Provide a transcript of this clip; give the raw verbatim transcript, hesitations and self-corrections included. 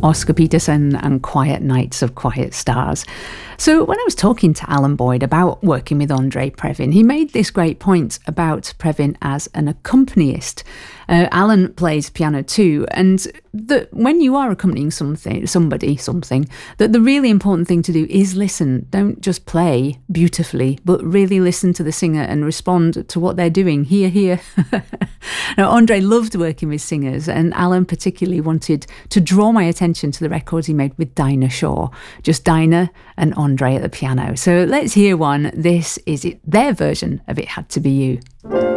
Oscar Peterson and Quiet Nights of Quiet Stars. So when I was talking to Alan Boyd about working with Andre Previn, he made this great point about Previn as an accompanist. Uh, Alan plays piano too, and that when you are accompanying something, somebody, something, that the really important thing to do is listen. Don't just play beautifully, but really listen to the singer and respond to what they're doing. Hear, hear. Now, Andre loved working with singers, and Alan particularly wanted to draw my attention to the records he made with Dinah Shaw, just Dinah and Andre at the piano. So let's hear one. This is it, their version of It Had to Be You.